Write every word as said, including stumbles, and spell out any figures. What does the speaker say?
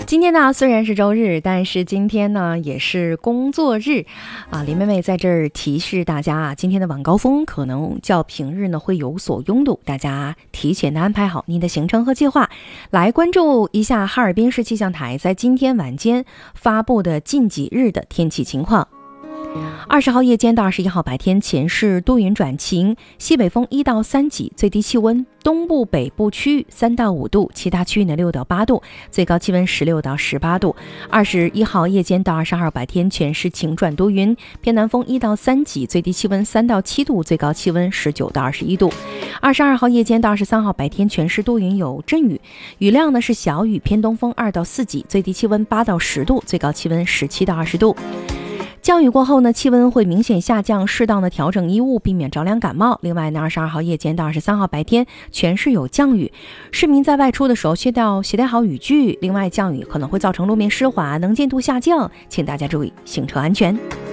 今天呢虽然是周日，但是今天呢也是工作日啊。林妹妹在这儿提示大家啊，今天的晚高峰可能较平日呢会有所拥堵，大家提前的安排好您的行程和计划。来关注一下哈尔滨市气象台在今天晚间发布的近几日的天气情况。二十号夜间到二十一号白天前是多云转晴，西北风一到三级，最低气温东部北部区域三到五度，其他区域呢六到八度，最高气温十六到十八度。二十一号夜间到二十二号白天全是晴转多云，偏南风一到三级，最低气温三到七度，最高气温十九到二十一度。二十二号夜间到二十三号白天全是多云有阵雨，雨量呢是小雨，偏东风二到四级，最低气温八到十度，最高气温十七到二十度。降雨过后呢，气温会明显下降，适当的调整衣物，避免着凉感冒。另外呢，二十二号夜间到二十三号白天全是有降雨，市民在外出的时候需要携带好雨具。另外，降雨可能会造成路面湿滑，能见度下降，请大家注意行车安全。